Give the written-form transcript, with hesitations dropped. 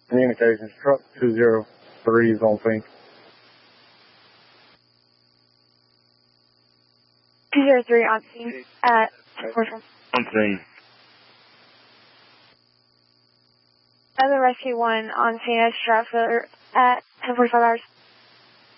Communications, truck 203 is on scene. 203 on scene at 1045. On scene. Other rescue 1 on scene at Stratford at 1045 hours.